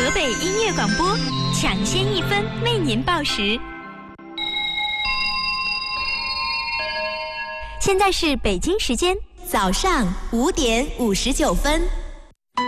河北音乐广播，抢先1分为您报时。现在是北京时间早上5点59分。